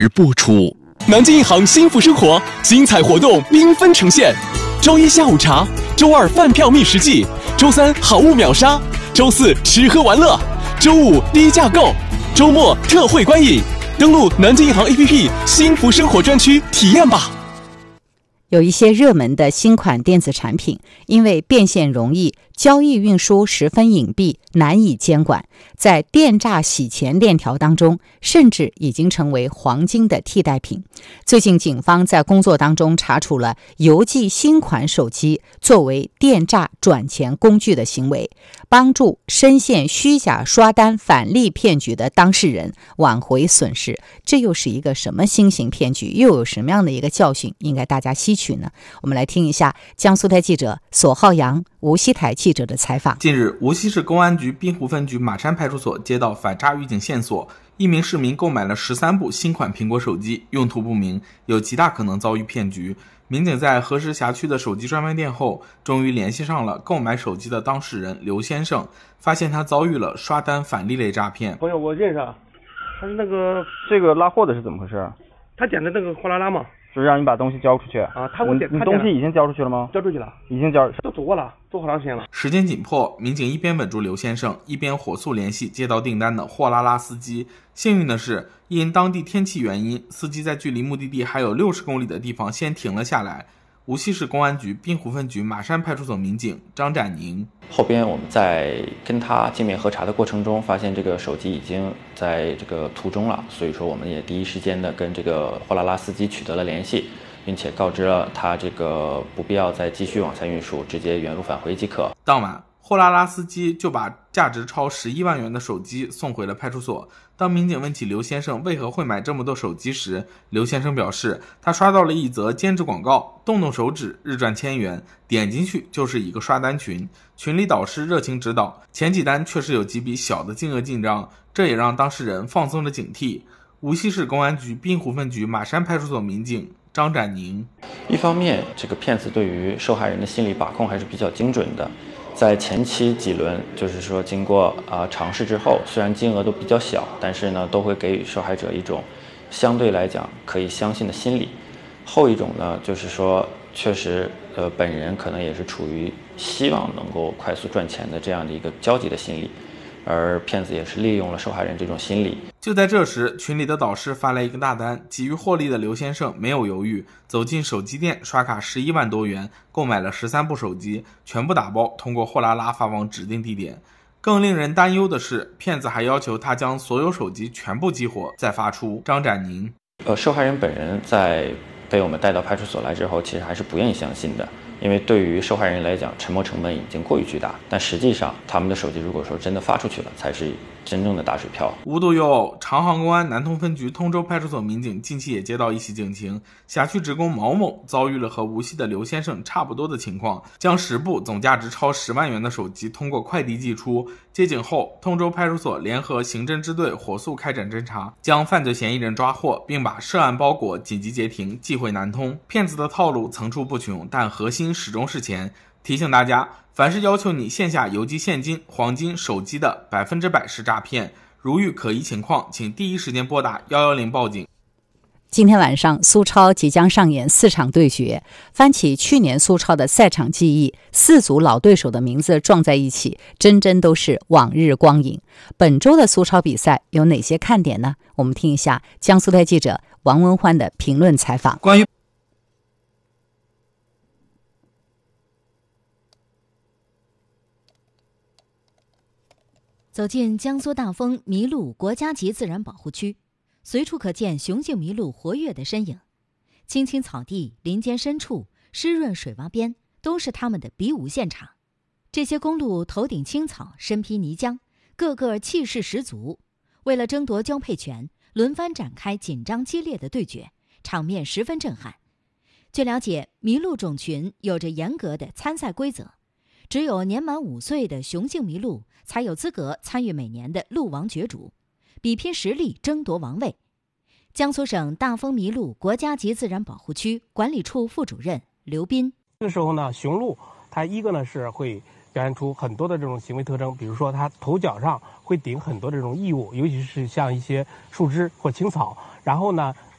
播出。南京银行幸福生活精彩活动缤纷呈现：周一下午茶，周二饭票觅食记，周三好物秒杀，周四吃喝玩乐，周五低价购，周末特惠观影。登录南京银行 APP 幸福生活专区体验吧。 有一些热门的新款电子产品，因为变现容易，交易运输十分隐蔽，难以监管，在电诈洗钱链条当中，甚至已经成为黄金的替代品。最近警方在工作当中查处了邮寄新款手机作为电诈转钱工具的行为，帮助深陷虚假刷单返利骗局的当事人挽回损失。这又是一个什么新型骗局？又有什么样的一个教训应该大家吸取呢？我们来听一下江苏台记者索浩洋、无锡台记者的采访。 近日，无锡市公安局滨湖分局马山派出所接到反诈预警线索，一名市民购买了13部新款苹果手机，用途不明，有极大可能遭遇骗局。民警在核实辖区的手机专卖店后，终于联系上了购买手机的当事人刘先生，发现他遭遇了刷单返利类诈骗。 朋友，我认识啊，他是这个拉货的是怎么回事？ 他点的那个货拉拉嘛， 是让你把东西交出去啊？他给我点， 你东西已经交出去了吗？ 交出去了， 已经交， 都走过了，走好长时间了。 时间紧迫，民警一边稳住刘先生，一边火速联系接到订单的货拉拉司机。幸运的是，因当地天气原因，司机在距离目的地还有60公里的地方先停了下来。无锡市公安局滨湖分局马山派出所民警张展宁， 后边我们在跟他见面核查的过程中，发现这个手机已经在这个途中了，所以说我们也第一时间的跟这个货拉拉司机取得了联系，并且告知了他这个不必要再继续往下运输，直接原路返回即可。 当晚，货拉拉司机就把价值超11万元的手机送回了派出所。当民警问起刘先生为何会买这么多手机时，刘先生表示，他刷到了一则兼职广告，动动手指日赚1000元，点进去就是一个刷单群，群里导师热情指导，前几单确实有几笔小的金额进账，这也让当事人放松了警惕。无锡市公安局滨湖分局马山派出所民警张展宁， 一方面，这个骗子对于受害人的心理把控还是比较精准的。在前期几轮，就是说经过尝试之后，虽然金额都比较小，但是呢，都会给予受害者一种相对来讲可以相信的心理。后一种呢，就是说确实本人可能也是处于希望能够快速赚钱的这样的一个焦急的心理，而骗子也是利用了受害人这种心理。 就在这时，群里的导师发来一个大单，急于获利的刘先生没有犹豫，走进手机店刷卡11万多元，购买了13部手机，全部打包通过货拉拉发往指定地点。更令人担忧的是，骗子还要求他将所有手机全部激活再发出。张展宁， 受害人本人在被我们带到派出所来之后，其实还是不愿意相信的。因为对于受害人来讲，沉没成本已经过于巨大，但实际上他们的手机如果说真的发出去了，才是真正的打水漂。 无独有偶，长杭公安南通分局通州派出所民警近期也接到一起警情，辖区职工毛某遭遇了和无锡的刘先生差不多的情况，将10部总价值超10万元的手机通过快递寄出。接警后，通州派出所联合刑侦支队火速开展侦查，将犯罪嫌疑人抓获，并把涉案包裹紧急截停，寄回南通。骗子的套路层出不穷，但核心始终是钱。提醒大家，凡是要求你线下邮寄现金、黄金、手机的100%是诈骗。如遇可疑情况，请第一时间拨打110报警。 今天晚上，苏超即将上演4场对决。翻起去年苏超的赛场记忆，4组老对手的名字撞在一起，真都是往日光影。本周的苏超比赛有哪些看点呢？我们听一下江苏台记者王文欢的评论采访。 关于走进江苏大丰麋鹿国家级自然保护区，随处可见雄性麋鹿活跃的身影。青青草地、林间深处、湿润水洼边，都是它们的比武现场。这些公鹿头顶青草，身披泥浆，个个气势十足。为了争夺交配权，轮番展开紧张激烈的对决，场面十分震撼。据了解，麋鹿种群有着严格的参赛规则，只有年满5岁的雄性麋鹿才有资格参与每年的鹿王角逐，比拼实力争夺王位。江苏省大丰麋鹿国家级自然保护区管理处副主任刘斌， 这个时候呢，雄鹿它一个呢是会表现出很多的这种行为特征，比如说它头角上会顶很多这种异物，尤其是像一些树枝或青草，然后呢